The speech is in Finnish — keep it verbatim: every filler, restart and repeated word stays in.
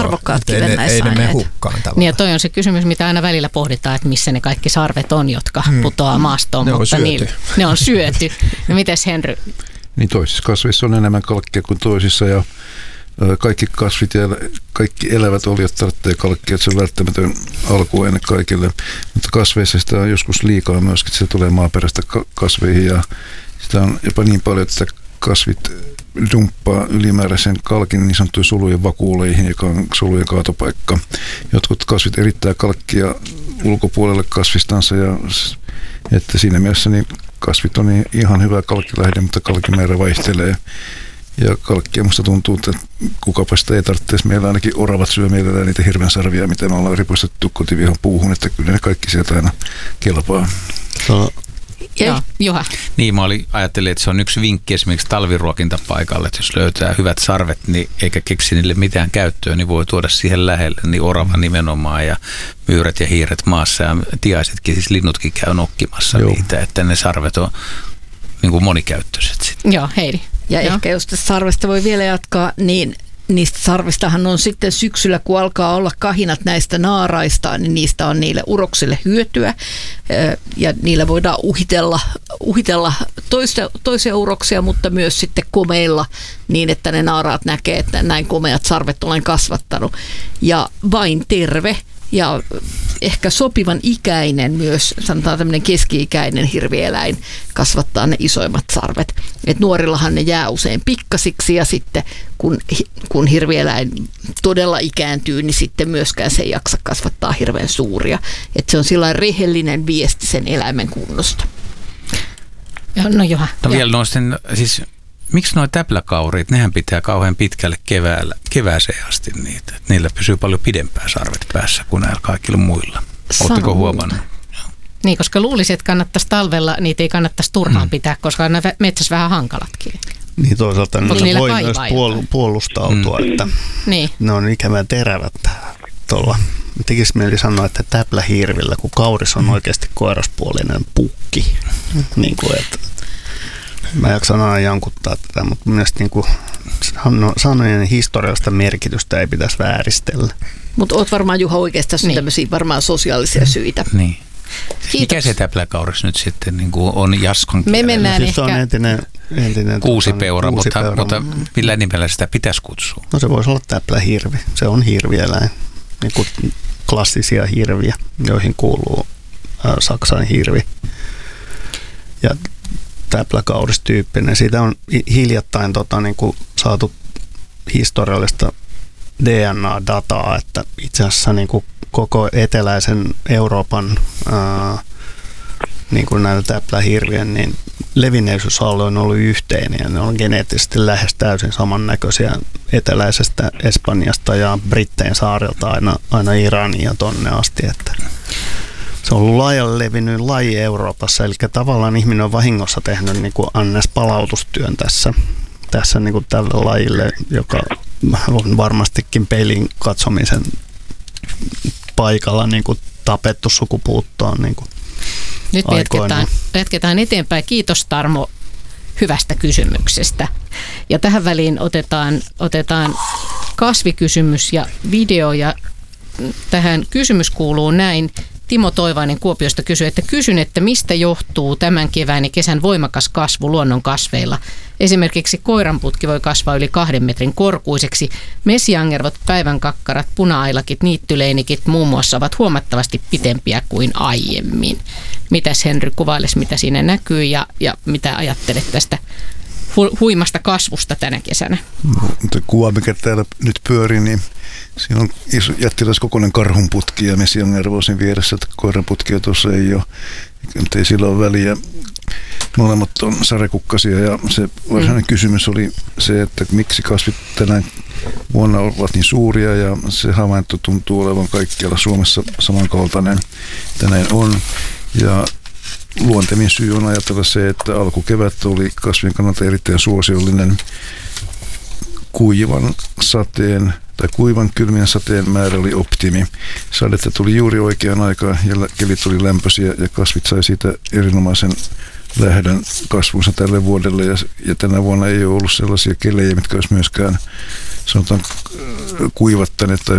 arvokkaat kivennäisaineet. Ei ne mene hukkaan tavallaan. Niin ja toi on se kysymys, mitä aina välillä pohditaan, että missä ne kaikki sarvet on, jotka hmm. putoaa maastoon, ne mutta on niillä, ne on syöty. No mites Henry? Niin toisissa kasveissa on enemmän kalkkia kuin toisissa ja kaikki kasvit ja kaikki elävät olijat tarvitsee kalkkia, että se on välttämätön alkuaine kaikille. Mutta kasveissa sitä on joskus liikaa myöskin, että se tulee maaperästä kasveihin ja sitä on jopa niin paljon, että kasvit dumppaa ylimääräisen kalkin niin sanottujen solujen vakuuleihin, joka on solujen kaatopaikka. Jotkut kasvit erittää kalkkia ulkopuolelle kasvistansa ja että siinä mielessä niin kasvit on niin ihan hyvä kalkkilähde, mutta kalkimäärä vaihtelee. Ja kalkkia musta tuntuu, että kukapa sitä ei tarvitse. Meillä ainakin oravat syö mielellään niitä hirvensarvia, mitä me ollaan ripostettu kotivihan puuhun, että kyllä ne kaikki sieltä aina kelpaa. No. Joo, Juha. Niin, mä olin, ajattelin, että se on yksi vinkki esimerkiksi talviruokintapaikalle, että jos löytää hyvät sarvet, niin eikä keksi niille mitään käyttöä, niin voi tuoda siihen lähelle, niin orava nimenomaan ja myyrät ja hiiret maassa ja tiaisetkin, siis linnutkin käy nokkimassa Joo. niitä, että ne sarvet on niin kuin monikäyttöiset sitten. Joo, Heidi. Ja Joo. ehkä jos tästä sarvesta voi vielä jatkaa, niin niistä sarvistahan on sitten syksyllä, kun alkaa olla kahinat näistä naaraista, niin niistä on niille uroksille hyötyä ja niillä voidaan uhitella, uhitella toisia, toisia uroksia, mutta myös sitten komeilla niin, että ne naaraat näkee, että näin komeat sarvet olen kasvattanut. Ja vain terve ja ehkä sopivan ikäinen myös, sanotaan tämmöinen keski-ikäinen hirvieläin kasvattaa ne isoimmat sarvet. Et nuorillahan ne jää usein pikkasiksi ja sitten kun, kun hirvieläin todella ikääntyy, niin sitten myöskään se ei jaksa kasvattaa hirveän suuria. Et se on sillä rehellinen viesti sen eläimen kunnosta. No Juha. No vielä noisten, siis miksi nuo täpläkauriit, nehän pitää kauhean pitkälle keväällä, kevääseen asti niitä. Et niillä pysyy paljon pidempään sarvet päässä kuin näillä kaikilla muilla. Oletteko huomannut? Niin, koska luulisin, että kannattaisi talvella, niitä ei kannattaisi turhaan mm. pitää, koska on metsässä vähän hankalatkin. Niin toisaalta ne voi myös puol- puolustautua, mm. että niin. ne on ikävän terävät tuolla. Tekisi mieli sanoa, että täplähirvillä, kun kauris on oikeasti koiraspuolinen pukki. Mm. Niin kuin, että mä jaksan aina jankuttaa tätä, mutta mielestäni niin kuin sanojen historiallista merkitystä ei pitäisi vääristellä. Mutta oot varmaan, Juha, oikeastaan niin. tämmöisiä varmaan sosiaalisia syitä. Niin. Mikä se täpläkauris nyt sitten niin kuin on Jaskon kielellä? Me mennään no, siis ehkä... se on entinen, entinen kuusipeura, mutta, kuusipeura, mutta millä nimellä sitä pitäisi kutsua? No se voisi olla täplähirvi. Se on hirvieläin. Niin kuin klassisia hirviä, joihin kuuluu ää, Saksan hirvi. Ja täpläkauristyyppinen. Siitä on hiljattain tota, niin kuin saatu historiallista D N A-dataa, että itse asiassa niin kuin koko eteläisen Euroopan ää, niin kuin näillä täplähirvien niin levinneisyysalue on ollut yhteinen ja ne on geneettisesti lähes täysin samannäköisiä eteläisestä Espanjasta ja Brittein saarelta aina, aina Iraniin ja tonne asti, että se on ollut laajalle levinnyt laji Euroopassa, eli tavallaan ihminen on vahingossa tehnyt niin kuin annes palautustyön tässä, tässä niin kuin tälle lajille, joka on varmastikin peilin katsomisen paikalla niin kuin tapettu sukupuuttoon niin kuin nyt jatketaan, jatketaan eteenpäin. Kiitos Tarmo hyvästä kysymyksestä. Ja tähän väliin otetaan, otetaan kasvikysymys ja video. Ja tähän kysymys kuuluu näin. Timo Toivainen Kuopiosta kysyy, että kysyn, että mistä johtuu tämän kevään ja kesän voimakas kasvu luonnon kasveilla. Esimerkiksi koiranputki voi kasvaa yli kahden metrin korkuiseksi. Mesiangervot, päivänkakkarat, puna-ailakit, niittyleenikit muun muassa ovat huomattavasti pitempiä kuin aiemmin. Mitäs Henry kuvailisi, mitä siinä näkyy ja, ja mitä ajattelet tästä hu- huimasta kasvusta tänä kesänä? Tuo kuva, mikä täällä nyt pyörii, niin siinä on iso, jättiläis kokoinen karhunputki ja mesiangervo siinä vieressä, että koiranputkia tuossa ei ole, mutta ei sillä ole väliä. Molemmat on sadekukkasia ja se varsinainen mm. kysymys oli se, että miksi kasvit tänä vuonna ovat niin suuria ja se havainto tuntuu olevan kaikkialla Suomessa samankaltainen, että näin on. Ja luontevin syy on ajatella se, että alkukevät oli kasvien kannalta erittäin suosiollinen kuivan sateen tai kuivan kylmien sateen määrä oli optimi. Sadetta tuli juuri oikeaan aikaan ja kelit oli lämpöisiä ja kasvit sai siitä erinomaisen lähdön kasvunsa tälle vuodelle ja, ja tänä vuonna ei ole ollut sellaisia kelejä, mitkä olisi myöskään sanotaan kuivattaneet tai